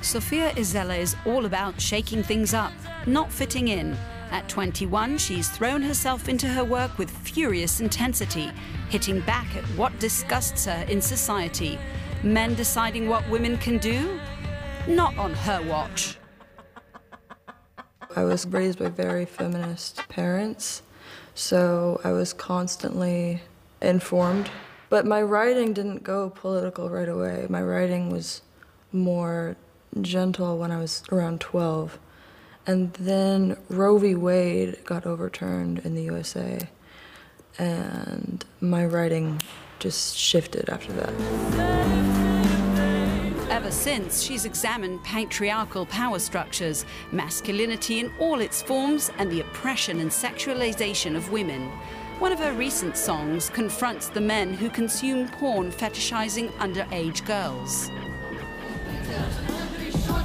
Sofia Isela is all about shaking things up, not fitting in. At 21, she's thrown herself into her work with furious intensity, hitting back at what disgusts her in society. Men deciding what women can do? Not on her watch. I was raised by very feminist parents, so I was constantly informed. But my writing didn't go political right away. My writing was more gentle when I was around 12. And then Roe v. Wade got overturned in the USA, and my writing just shifted after that. Ever since, she's examined patriarchal power structures, masculinity in all its forms, and the oppression and sexualization of women. One of her recent songs confronts the men who consume porn fetishizing underage girls.